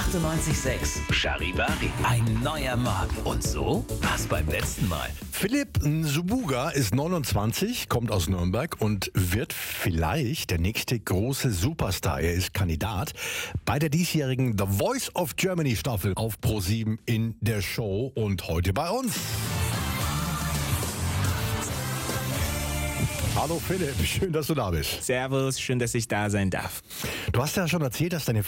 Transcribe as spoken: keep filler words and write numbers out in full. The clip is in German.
achtundneunzig Komma sechs Charivari. Ein neuer Morgen. Und so war's beim letzten Mal. Philipp Nsubuga ist neunundzwanzig, kommt aus Nürnberg und wird vielleicht der nächste große Superstar. Er ist Kandidat bei der diesjährigen The Voice of Germany Staffel auf ProSieben in der Show und heute bei uns. Hallo Philipp, schön, dass du da bist. Servus, schön, dass ich da sein darf. Du hast ja schon erzählt, dass deine